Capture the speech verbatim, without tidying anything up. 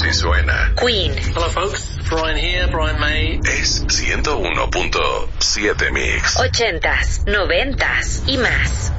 Así suena Queen. Hello folks, Brian here, Brian May. Es ciento uno punto siete Mix. Ochentas, noventas y más.